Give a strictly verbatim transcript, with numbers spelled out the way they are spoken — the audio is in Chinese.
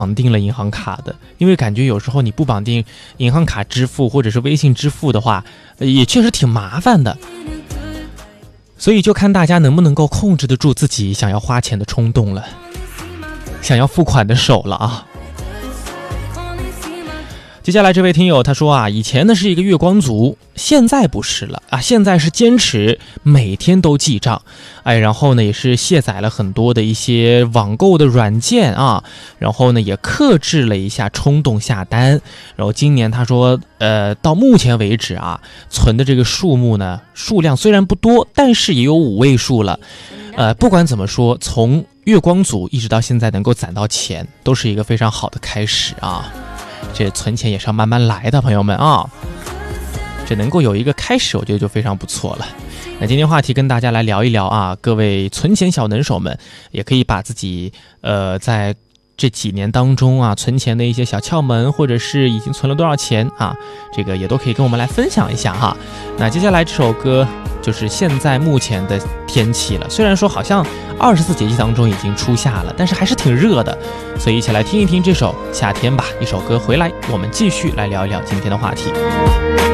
绑定了银行卡的，因为感觉有时候你不绑定银行卡支付或者是微信支付的话，也确实挺麻烦的。所以就看大家能不能够控制得住自己想要花钱的冲动了，想要付款的手了啊。接下来这位听友他说啊，以前呢是一个月光族，现在不是了啊，现在是坚持每天都记账，哎，然后呢也是卸载了很多的一些网购的软件啊，然后呢也克制了一下冲动下单，然后今年他说，呃，到目前为止啊，存的这个数目呢数量虽然不多，但是也有五位数了，呃，不管怎么说，从月光族一直到现在能够攒到钱，都是一个非常好的开始啊。这存钱也是要慢慢来的，朋友们啊，这能够有一个开始，我觉得就非常不错了。那今天话题跟大家来聊一聊啊，各位存钱小能手们，也可以把自己呃在这几年当中啊存钱的一些小窍门，或者是已经存了多少钱啊，这个也都可以跟我们来分享一下哈。那接下来这首歌就是现在目前的天气了，虽然说好像二十四节气当中已经初夏了，但是还是挺热的，所以一起来听一听这首夏天吧。一首歌回来，我们继续来聊一聊今天的话题。